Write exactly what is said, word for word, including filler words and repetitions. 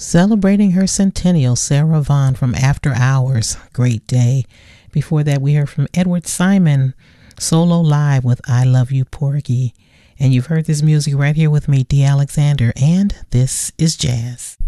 Celebrating her centennial, Sarah Vaughan from After Hours, great day. Before that, we heard from Edward Simon, solo live with I Love You, Porgy. And you've heard this music right here with me, D. Alexander, and this is Jazz.